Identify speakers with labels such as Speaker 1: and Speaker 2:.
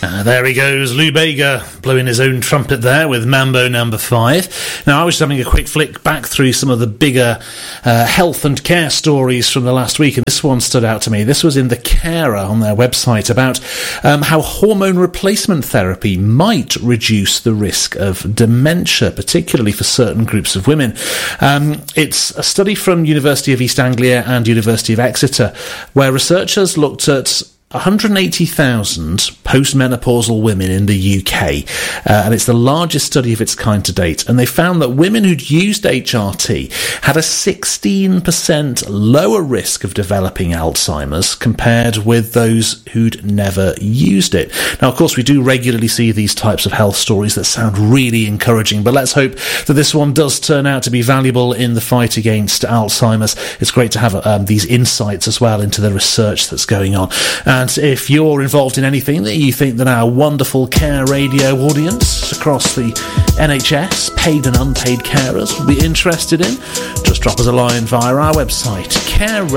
Speaker 1: There he goes, Lou Bega, blowing his own trumpet there with Mambo No. 5. Now, I was just having a quick flick back through some of the bigger health and care stories from the last week, and this one stood out to me. This was in The Carer on their website about how hormone replacement therapy might reduce the risk of dementia, particularly for certain groups of women. It's a study from University of East Anglia and University of Exeter, where researchers looked at 180,000 postmenopausal women in the UK, and it's the largest study of its kind to date. And they found that women who'd used HRT had a 16% lower risk of developing Alzheimer's compared with those who'd never used it. Now, of course, we do regularly see these types of health stories that sound really encouraging, but let's hope that this one does turn out to be valuable in the fight against Alzheimer's. It's great to have these insights as well into the research that's going on. And if you're involved in anything that you think that our wonderful Care Radio audience across the NHS, paid and unpaid carers, will be interested in, just drop us a line via our website, Care